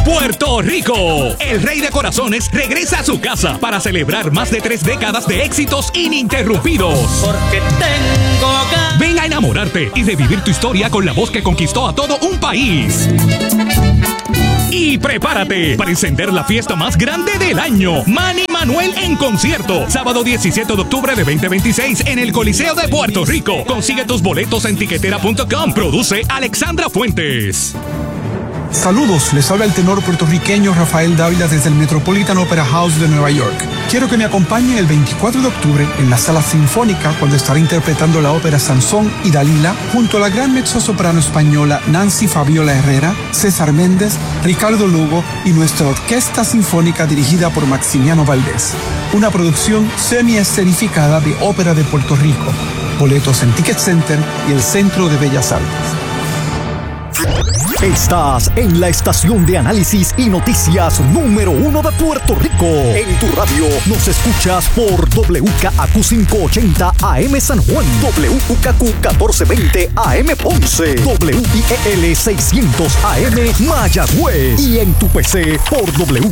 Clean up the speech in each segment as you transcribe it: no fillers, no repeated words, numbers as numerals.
Puerto Rico. El Rey de Corazones regresa a su casa para celebrar más de 3 décadas de éxitos ininterrumpidos. Porque tengo ganas. Ven a enamorarte y revivir tu historia con la voz que conquistó a todo un país. Y prepárate para encender la fiesta más grande del año. Manny Manuel en concierto. Sábado 17 de octubre de 2026 en el Coliseo de Puerto Rico. Consigue tus boletos en tiquetera.com. Produce Alexandra Fuentes. Saludos, les habla el tenor puertorriqueño Rafael Dávila desde el Metropolitan Opera House de Nueva York. Quiero que me acompañen el 24 de octubre en la Sala Sinfónica cuando estaré interpretando la ópera Sansón y Dalila junto a la gran mezzosoprano española Nancy Fabiola Herrera, César Méndez, Ricardo Lugo y nuestra Orquesta Sinfónica dirigida por Maximiano Valdés. Una producción semi-escenificada de Ópera de Puerto Rico. Boletos en Ticket Center y el Centro de Bellas Artes. Estás en la estación de análisis y noticias número 1 de Puerto Rico. En tu radio nos escuchas por WKAQ 580 AM San Juan, WKQ 1420 AM Ponce, WIEL 600 AM Mayagüez y en tu PC por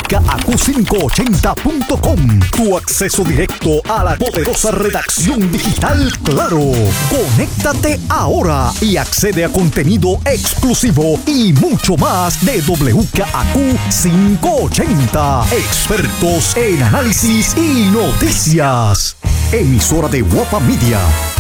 WKAQ580.com. Tu acceso directo a la poderosa redacción digital Claro. Conéctate ahora y accede a contenido exclusivo y mucho más de WKAQ 580. Expertos en análisis y noticias. Emisora de Guapa Media.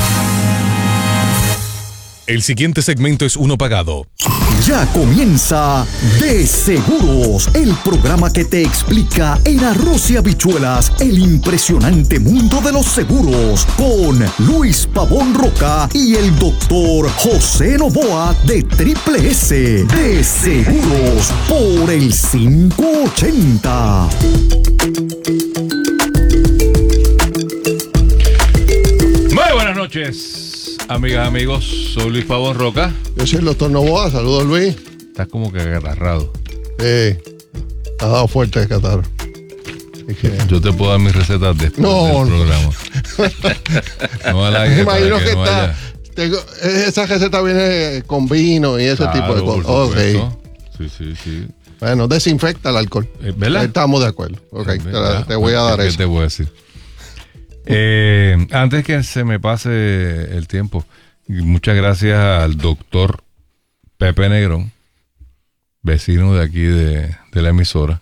El siguiente segmento es uno pagado. Ya comienza De Seguros, el programa que te explica en arroz y habichuelas el impresionante mundo de los seguros con Luis Pavón Roca y el doctor José Novoa de Triple S. De Seguros por el 580. Muy buenas noches. Amigas, amigos, soy Luis Pavón Roca. Yo soy el doctor Novoa, saludos Luis. Estás como que agarrado. Ha dado fuerte el catarro. Yo te puedo dar mis recetas después del programa. No me imagino que no está. Esa receta viene con vino y ese tipo de cosas. Okay. Sí. Bueno, desinfecta el alcohol. ¿Verdad? Estamos de acuerdo. Ok, te voy a dar eso. ¿Qué te voy a decir? Antes que se me pase el tiempo, muchas gracias al doctor Pepe Negrón, vecino de aquí de la emisora,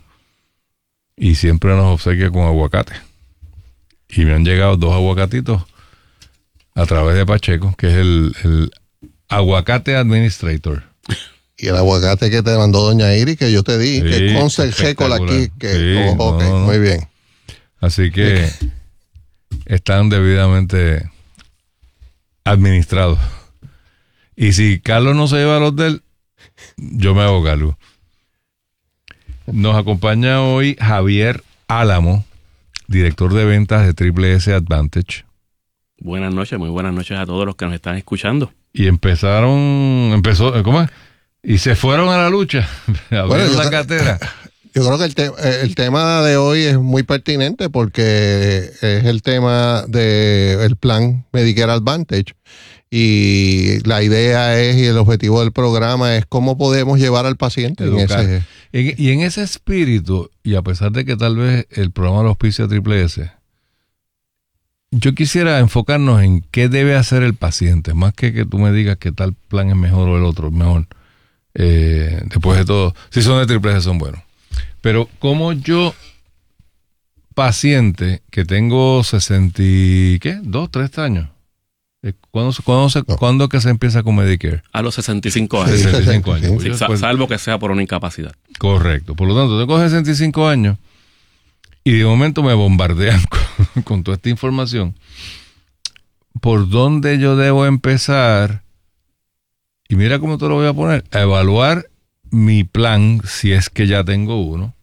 y siempre nos obsequia con aguacate. Y me han llegado 2 aguacatitos a través de Pacheco, que es el aguacate administrator. Y el aguacate que te mandó doña Iris, que yo te di, sí, que con Sergécola aquí. Que, no. Muy bien. Así que están debidamente administrados. Y si Carlos no se lleva los de él, yo me hago cargo. Nos acompaña hoy Javier Álamo, director de ventas de Triple S Advantage. Buenas noches, muy buenas noches a todos los que nos están escuchando. Y ¿cómo es? Y se fueron a la lucha, abrieron la cartera. Yo creo que el tema de hoy es muy pertinente porque es el tema del plan Medicare Advantage. Y la idea es, y el objetivo del programa es cómo podemos llevar al paciente en ese... Y en ese espíritu, y a pesar de que tal vez el programa lo auspicia Triple S, yo quisiera enfocarnos en qué debe hacer el paciente, más que tú me digas que tal plan es mejor o el otro es mejor. Después de todo, si son de Triple S son buenos. Pero como yo, paciente que tengo 2, 3 años, ¿cuándo que se empieza con Medicare? A los 65 años. 65 años. Sí, salvo que sea por una incapacidad. Correcto. Por lo tanto, tengo 65 años y de momento me bombardean con toda esta información. ¿Por dónde yo debo empezar? Y mira cómo te lo voy a poner. A evaluar mi plan, si es que ya tengo uno,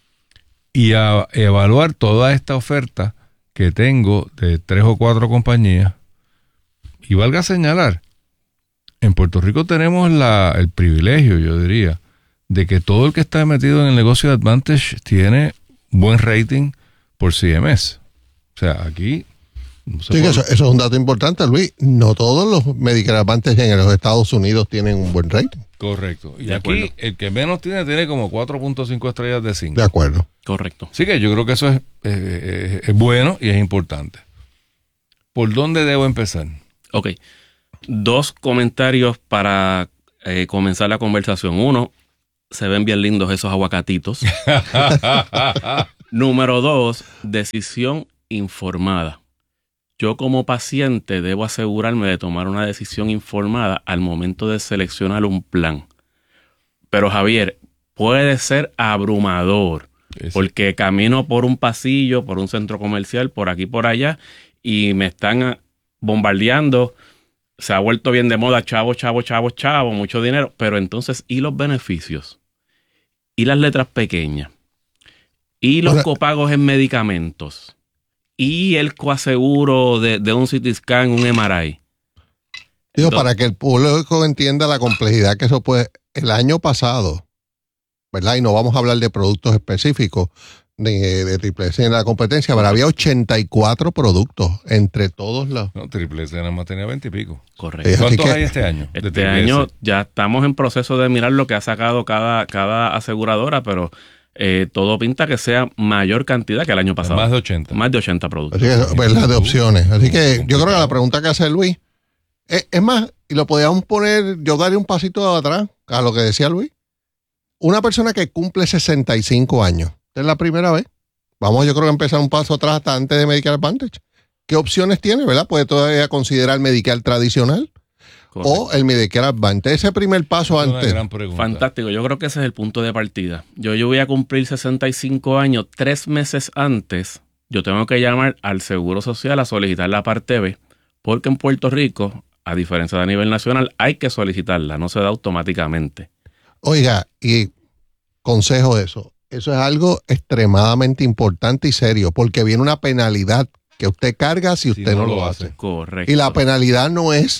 y a evaluar toda esta oferta que tengo de 3 o 4 compañías. Y valga señalar, en Puerto Rico tenemos el privilegio, yo diría, de que todo el que está metido en el negocio de Advantage tiene buen rating por CMS. O sea, aquí... Sí, eso es un dato importante, Luis. No todos los Medicare Advantage en los Estados Unidos tienen un buen rating. Correcto. Y De aquí acuerdo. el que menos tiene como 4.5 estrellas de 5. De acuerdo. Correcto. Así que yo creo que eso es bueno y es importante. ¿Por dónde debo empezar? Ok. 2 comentarios para comenzar la conversación. 1, se ven bien lindos esos aguacatitos. Número 2, decisión informada. Yo como paciente debo asegurarme de tomar una decisión informada al momento de seleccionar un plan. Pero Javier, puede ser abrumador, porque camino por un pasillo, por un centro comercial, por aquí, por allá, y me están bombardeando. Se ha vuelto bien de moda, chavo, mucho dinero. Pero entonces, ¿y los beneficios? ¿Y las letras pequeñas? ¿Y los copagos en medicamentos? ¿Y el coaseguro de un CT scan, un MRI? Digo, para que el público entienda la complejidad que eso puede... El año pasado, ¿verdad? Y no vamos a hablar de productos específicos de Triple S en la competencia, pero había 84 productos entre todos los... No, Triple S nada más tenía 20 y pico. Correcto. ¿Cuántos hay este año? de Este Triple año S? ya estamos en proceso de mirar lo que ha sacado cada aseguradora, pero todo pinta que sea mayor cantidad que el año pasado. Más de 80. Más de 80 productos. Así que, ¿verdad? De opciones. Así que yo creo que la pregunta que hace Luis es más, y lo podíamos poner, yo daré un pasito atrás a lo que decía Luis. Una persona que cumple 65 años, esta es la primera vez. Vamos, yo creo que empezar un paso atrás hasta antes de Medicare Advantage. ¿Qué opciones tiene, verdad? Puede todavía considerar Medicare tradicional. Correcto. O el Medicare Advantage. Ese primer paso Es una antes. gran pregunta. Fantástico, yo creo que ese es el punto de partida. Yo voy a cumplir 65 años, 3 meses antes, yo tengo que llamar al Seguro Social a solicitar la parte B, porque en Puerto Rico, a diferencia de a nivel nacional, hay que solicitarla, no se da automáticamente. Oiga, y consejo de eso. Eso es algo extremadamente importante y serio, porque viene una penalidad que usted carga si usted no lo hace. Correcto. Y la penalidad no es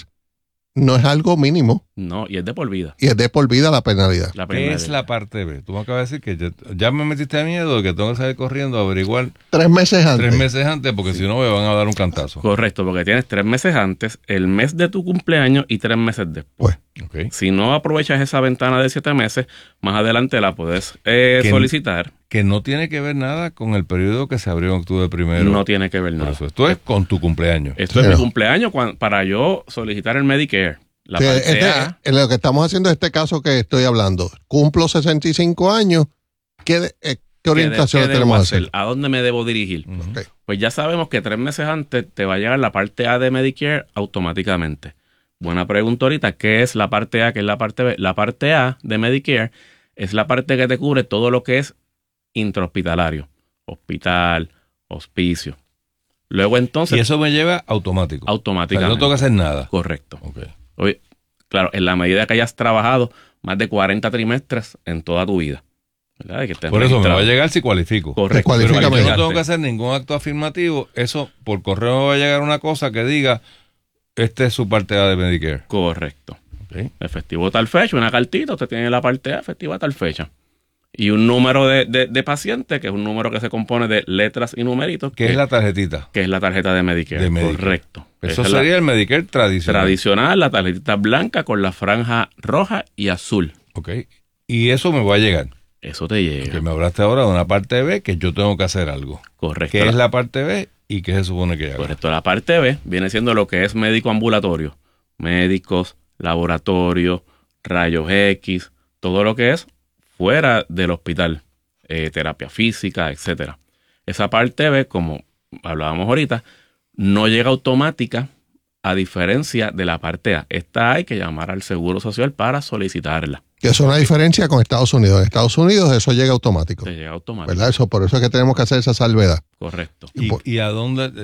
algo mínimo. No, y es de por vida. Y es de por vida la penalidad. La ¿Qué primera. es la parte B? Tú me acabas de decir que ya me metiste de miedo de que tengo que salir corriendo a averiguar 3 meses antes. 3 meses antes, porque si no me van a dar un cantazo. Correcto, porque tienes 3 meses antes, el mes de tu cumpleaños y 3 meses después. Okay. Si no aprovechas esa ventana de 7 meses, más adelante la puedes solicitar. Que no tiene que ver nada con el periodo que se abrió en octubre primero. No tiene que ver Por nada. eso, esto es con tu cumpleaños. Esto es mi cumpleaños para yo solicitar el Medicare. La parte A, Lo que estamos haciendo en este caso que estoy hablando. Cumplo 65 años. ¿Qué orientación ¿qué debo tenemos que hacer? hacer? ¿A dónde me debo dirigir? Ok. Pues ya sabemos que 3 meses antes te va a llegar la parte A de Medicare automáticamente. Buena pregunta ahorita. ¿Qué es la parte A? ¿Qué es la parte B? La parte A de Medicare es la parte que te cubre todo lo que es intrahospitalario. Hospital, hospicio. Luego entonces... Y eso me lleva automático. O sea, automáticamente. yo no tengo que hacer nada. Correcto. Okay. Oye, claro, en la medida que hayas trabajado más de 40 trimestres en toda tu vida. ¿Verdad? Que estés Por eso me registrado. va a llegar si cualifico. Correcto. Te Pero cualifica yo no mejor. tengo que hacer ningún acto afirmativo. Eso por correo me va a llegar una cosa que diga, esta es su parte A de Medicare. Correcto. Okay. Efectivo tal fecha, una cartita, usted tiene la parte A, efectiva tal fecha. Y un número de paciente, que es un número que se compone de letras y numeritos. ¿Qué es la tarjetita? Que es la tarjeta de Medicare. De Medicare. Correcto. Eso Esa es sería la el Medicare tradicional. tradicional, la tarjetita blanca con la franja roja y azul. Ok. Y eso me va a llegar. Eso te llega. Que me hablaste ahora de una parte B que yo tengo que hacer algo. Correcto. ¿Qué es la parte B y qué se supone que haga? Correcto. La parte B viene siendo lo que es médico ambulatorio. Médicos, laboratorio, rayos X, todo lo que es fuera del hospital. Terapia física, etcétera. Esa parte B, como hablábamos ahorita, no llega automática a diferencia de la parte A. Esta hay que llamar al Seguro Social para solicitarla. Que es una diferencia con Estados Unidos. En Estados Unidos eso llega automático. Te llega automática. ¿Verdad? Eso, por eso es que tenemos que hacer esa salvedad. Correcto. ¿Y a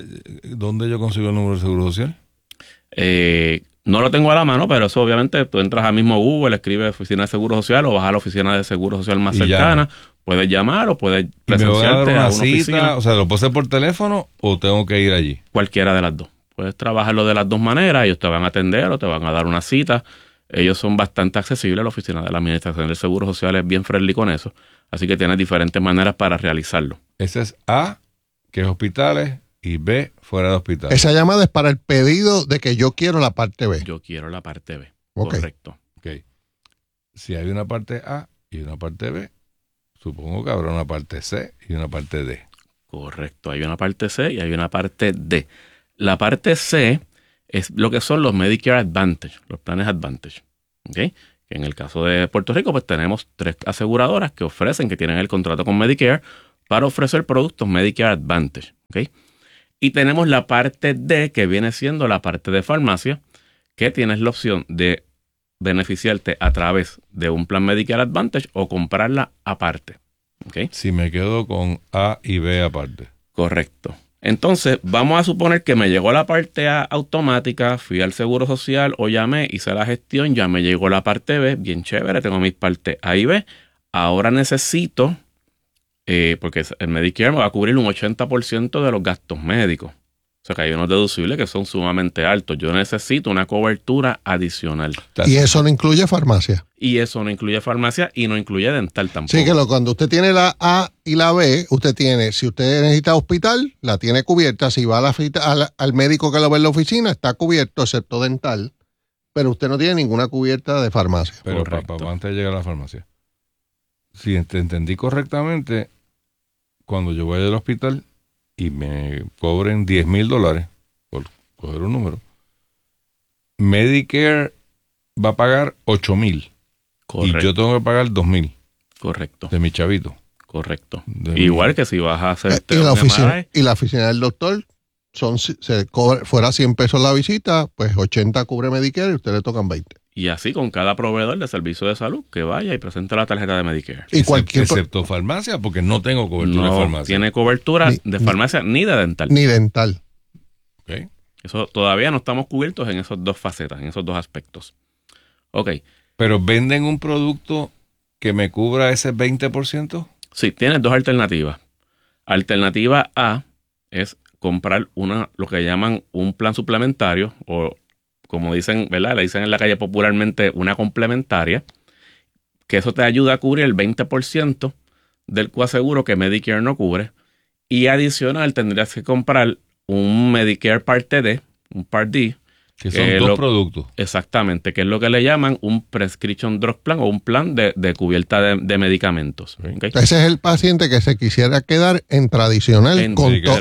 dónde yo consigo el número de seguro social? No lo tengo a la mano, pero eso obviamente tú entras al mismo Google, escribes oficina de Seguro Social o vas a la oficina de Seguro Social más Y cercana. Puedes llamar o puedes ¿Y me van a dar presenciarte a una una cita? oficina. O sea, ¿lo puedo hacer por teléfono o tengo que ir allí? Cualquiera de las dos. Puedes trabajarlo de las dos maneras. Ellos te van a atender o te van a dar una cita. Ellos son bastante accesibles. La oficina de la Administración del Seguro Social es bien friendly con eso. Así que tienes diferentes maneras para realizarlo. Ese es A, que es hospitales, y B, fuera de hospitales. Esa llamada es para el pedido de que yo quiero la parte B. Yo quiero la parte B. Ok. Correcto. Ok. si hay una parte A y una parte B, supongo que habrá una parte C y una parte D. Correcto, hay una parte C y hay una parte D. La parte C es lo que son los Medicare Advantage, los planes Advantage. ¿Okay? Que en el caso de Puerto Rico, pues tenemos 3 aseguradoras que ofrecen, que tienen el contrato con Medicare para ofrecer productos Medicare Advantage. ¿Okay? Y tenemos la parte D, que viene siendo la parte de farmacia, que tienes la opción de beneficiarte a través de un plan Medicare Advantage o comprarla aparte. ¿Okay? Si me quedo con A y B aparte. Correcto. Entonces, vamos a suponer que me llegó la parte A automática, fui al Seguro Social o llamé, hice la gestión, ya me llegó la parte B, bien chévere, tengo mis partes A y B. Ahora necesito, porque el Medicare me va a cubrir un 80% de los gastos médicos. O sea que hay unos deducibles que son sumamente altos. Yo necesito una cobertura adicional. Y eso no incluye farmacia. Y eso no incluye farmacia y no incluye dental tampoco. Sí, que cuando usted tiene la A y la B, usted tiene, si usted necesita hospital, la tiene cubierta. Si va al médico que lo ve en la oficina, está cubierto, excepto dental. Pero usted no tiene ninguna cubierta de farmacia. Pero papá, antes de llegar a la farmacia. Si te entendí correctamente, cuando yo vaya al hospital y me cobren $10,000 por coger un número, Medicare va a pagar $8,000 y yo tengo que pagar $2,000. Correcto. De mi chavito. Correcto. Igual que si vas a hacer y la oficina del doctor se cobra, fuera $100 la visita, pues 80 cubre Medicare y a usted le tocan 20. Y así con cada proveedor de servicio de salud que vaya y presente la tarjeta de Medicare. Y excepto farmacia, porque no tengo cobertura de farmacia. No tiene cobertura de farmacia ni de dental. Ni dental. Okay. Eso todavía no estamos cubiertos en esas dos facetas, en esos dos aspectos. Ok. ¿Pero venden un producto que me cubra ese 20%? Sí, tienes 2 alternativas. Alternativa A es comprar lo que llaman un plan suplementario o, como dicen, ¿verdad? Le dicen en la calle popularmente una complementaria, que eso te ayuda a cubrir el 20% del coaseguro que Medicare no cubre. Y adicional tendrías que comprar un Medicare Parte D, un Part D. Que son 2 productos. Exactamente, que es lo que le llaman un Prescription Drug Plan o un plan de cubierta de medicamentos. ¿Okay? Ese es el paciente que se quisiera quedar en tradicional,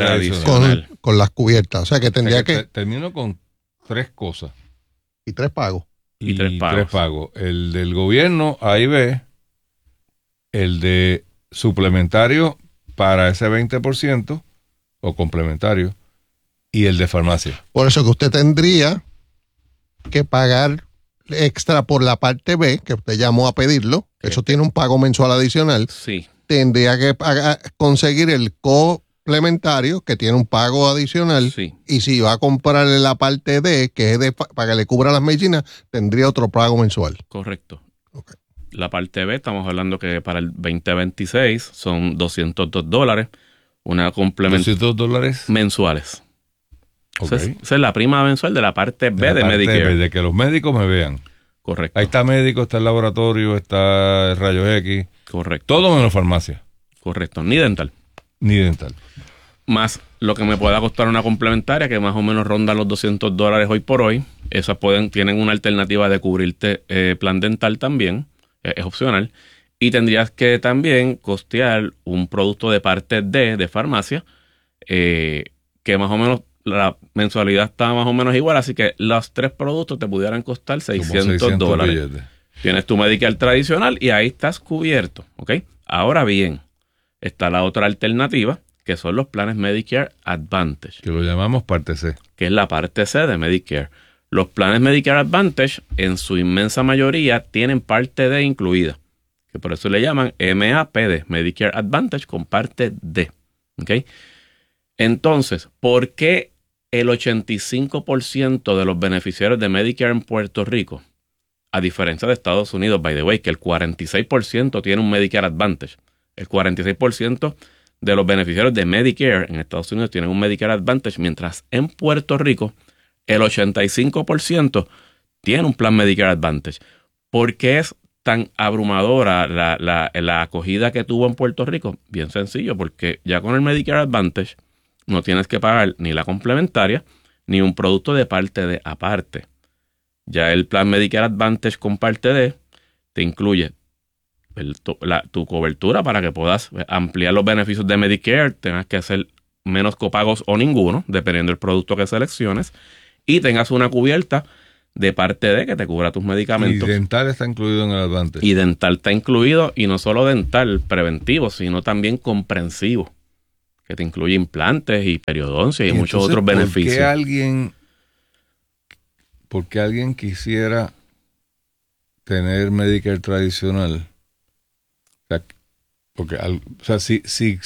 con las cubiertas. O sea que tendría que... Termino con 3 cosas. Y 3 pagos. Y 3 pagos. El del gobierno, ahí ve. El de suplementario para ese 20% o complementario. Y el de farmacia. Por eso que usted tendría que pagar extra por la parte B, que usted llamó a pedirlo. Eso tiene un pago mensual adicional. Sí. Tendría que conseguir el complementario, que tiene un pago adicional. Sí. Y si va a comprarle la parte D, que es para que le cubra las medicinas, tendría otro pago mensual. Correcto. Okay. La parte B, estamos hablando que para el 2026 son $202. Una complementaria. $200 mensuales. Okay. Esa es la prima mensual de la parte B de Medicare. De que los médicos me vean. Correcto. Ahí está médico, está el laboratorio, está el rayo X. Correcto. Todo menos farmacia. Correcto. Ni dental. Ni dental. Más lo que me pueda costar una complementaria, que más o menos ronda los $200 hoy por hoy. Esas tienen una alternativa de cubrirte plan dental también. Es opcional. Y tendrías que también costear un producto de parte D de farmacia, que más o menos la mensualidad está más o menos igual, así que los 3 productos te pudieran costar $600. Tienes tu Medicare tradicional y ahí estás cubierto, ¿ok? Ahora bien, está la otra alternativa, que son los planes Medicare Advantage. Que lo llamamos parte C. Que es la parte C de Medicare. Los planes Medicare Advantage, en su inmensa mayoría, tienen parte D incluida, que por eso le llaman MAPD, Medicare Advantage con parte D, ¿ok? Entonces, ¿por qué el 85% de los beneficiarios de Medicare en Puerto Rico, a diferencia de Estados Unidos, by the way, que el 46% tiene un Medicare Advantage, el 46% de los beneficiarios de Medicare en Estados Unidos tienen un Medicare Advantage, mientras en Puerto Rico el 85% tiene un plan Medicare Advantage? ¿Por qué es tan abrumadora la acogida que tuvo en Puerto Rico? Bien sencillo, porque ya con el Medicare Advantage no tienes que pagar ni la complementaria ni un producto de parte D aparte. Ya el plan Medicare Advantage con parte D te incluye tu cobertura para que puedas ampliar los beneficios de Medicare, tengas que hacer menos copagos o ninguno, dependiendo del producto que selecciones, y tengas una cubierta de parte D que te cubra tus medicamentos. Y dental está incluido en el Advantage. Y dental está incluido, y no solo dental preventivo, sino también comprensivo, que te incluye implantes y periodoncia y muchos otros beneficios. ¿Por qué alguien quisiera tener Medicare tradicional? Si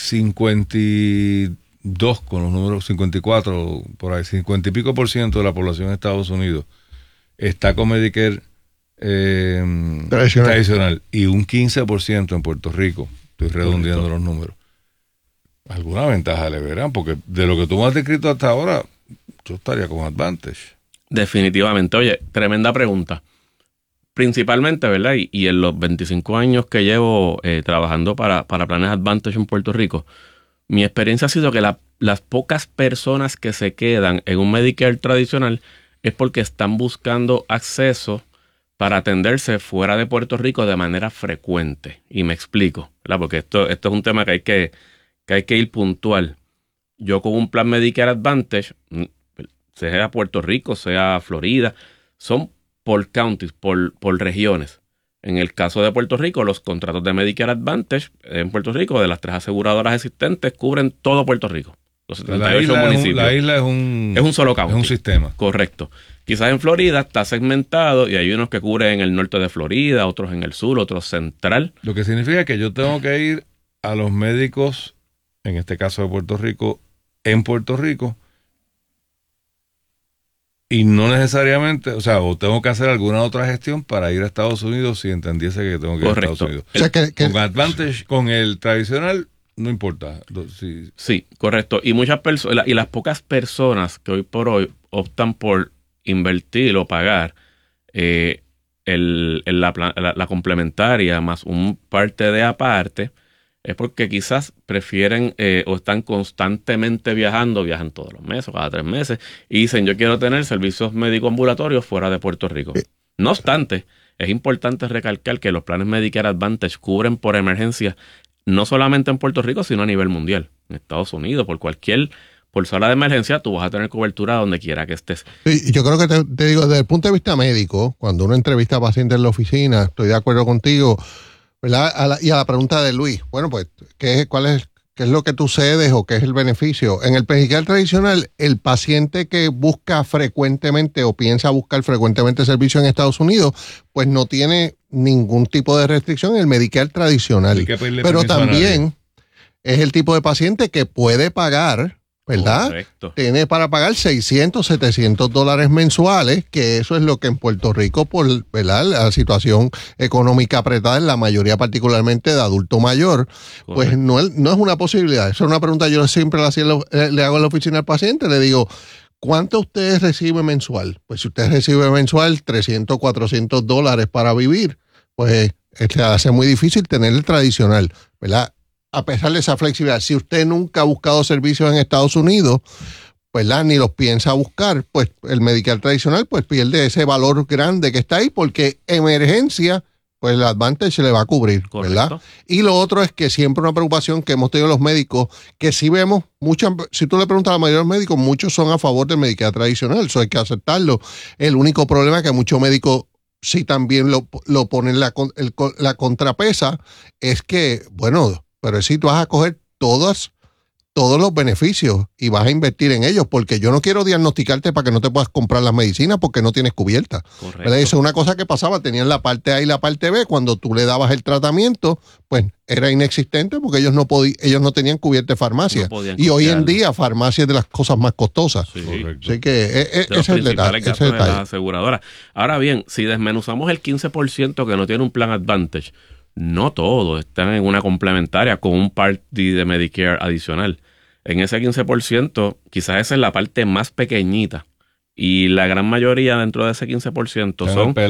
52 con los números 54, por ahí, 50 y pico % de la población de Estados Unidos está con Medicare tradicional y un 15% en Puerto Rico, estoy redondeando los números, alguna ventaja le verán, porque de lo que tú me has descrito hasta ahora, yo estaría con Advantage. Definitivamente. Oye, tremenda pregunta. Principalmente, ¿verdad? Y en los 25 años que llevo trabajando para planes Advantage en Puerto Rico, mi experiencia ha sido que las pocas personas que se quedan en un Medicare tradicional es porque están buscando acceso para atenderse fuera de Puerto Rico de manera frecuente. Y me explico, ¿verdad? Porque esto es un tema que hay que ir puntual. Yo con un plan Medicare Advantage, sea Puerto Rico, sea Florida, son por counties, por regiones. En el caso de Puerto Rico, los contratos de Medicare Advantage en Puerto Rico, de las 3 aseguradoras existentes, cubren todo Puerto Rico. Los 78 municipios. La isla es un solo county. Es un sistema. Correcto. Quizás en Florida está segmentado y hay unos que cubren en el norte de Florida, otros en el sur, otros central. Lo que significa que yo tengo que ir a los médicos, en este caso de Puerto Rico, en Puerto Rico, y no necesariamente, o tengo que hacer alguna otra gestión para ir a Estados Unidos si entendiese que tengo que ir a Estados Unidos. Con Advantage, con el tradicional, no importa. Sí, correcto. Y muchas personas, y las pocas personas que hoy por hoy optan por invertir o pagar la complementaria más un parte de aparte, es porque quizás prefieren o están constantemente viajan todos los meses, cada 3 meses, y dicen, yo quiero tener servicios médicos ambulatorios fuera de Puerto Rico. No obstante, es importante recalcar que los planes Medicare Advantage cubren por emergencia no solamente en Puerto Rico, sino a nivel mundial. En Estados Unidos, por sala de emergencia, tú vas a tener cobertura donde quiera que estés. Sí, yo creo que te digo, desde el punto de vista médico, cuando uno entrevista a pacientes en la oficina, estoy de acuerdo contigo, ¿verdad? Y a la pregunta de Luis, bueno, pues, ¿qué es lo que tú cedes o qué es el beneficio? En el Medicare tradicional, el paciente que busca frecuentemente o piensa buscar frecuentemente servicio en Estados Unidos, pues no tiene ningún tipo de restricción en el Medicare tradicional. Pero también es el tipo de paciente que puede pagar, ¿verdad? Correcto. Tiene para pagar $600, $700 mensuales, que eso es lo que en Puerto Rico, por, ¿verdad?, la situación económica apretada en la mayoría, particularmente de adulto mayor, correcto, pues no es una posibilidad. Esa es una pregunta yo siempre le hago en la oficina al paciente, le digo, ¿cuánto usted recibe mensual? Pues si usted recibe mensual $300, $400 para vivir, pues se hace muy difícil tener el tradicional, ¿verdad? A pesar de esa flexibilidad, si usted nunca ha buscado servicios en Estados Unidos, ¿verdad?, ni los piensa buscar, pues el Medicare tradicional pues pierde ese valor grande que está ahí, porque emergencia, pues el Advantage se le va a cubrir, ¿verdad? Correcto. Y lo otro es que siempre una preocupación que hemos tenido los médicos, que si vemos, si tú le preguntas a la mayoría de los médicos, muchos son a favor del Medicare tradicional, eso hay que aceptarlo. El único problema es que muchos médicos sí también lo ponen la contrapesa, es que, bueno, pero si tú vas a coger todos los beneficios y vas a invertir en ellos, porque yo no quiero diagnosticarte para que no te puedas comprar las medicinas porque no tienes cubierta. Correcto. Eso es una cosa que pasaba, tenían la parte A y la parte B, cuando tú le dabas el tratamiento, pues era inexistente porque ellos no tenían cubierta de farmacia. No, y hoy en día farmacia es de las cosas más costosas. Sí. Así que ese es el detalle. De las aseguradoras. Ahora bien, si desmenuzamos el 15% que no tiene un plan Advantage, no todos están en una complementaria con un Part D de Medicare adicional. En ese 15%, quizás esa es la parte más pequeñita. Y la gran mayoría dentro de ese 15%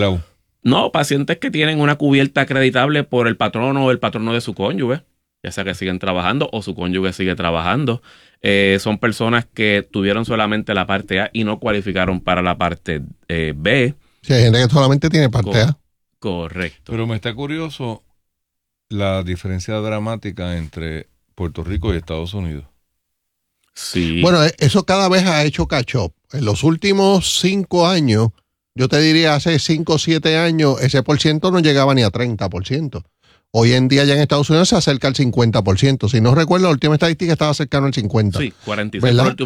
son pacientes que tienen una cubierta acreditable por el patrono o el patrono de su cónyuge, ya sea que siguen trabajando o su cónyuge sigue trabajando. Son personas que tuvieron solamente la parte A y no cualificaron para la parte B. Sí, hay gente que solamente tiene parte A. Correcto. Pero me está curioso la diferencia dramática entre Puerto Rico y Estados Unidos. Sí. Bueno, eso cada vez ha hecho catch up. En los últimos 5 años, yo te diría hace 5 o 7 años, ese % no llegaba ni a 30%. Hoy en día ya en Estados Unidos se acerca al 50%. Si no recuerdo, la última estadística estaba cercano al 50%. Sí, 46% ¿verdad? por último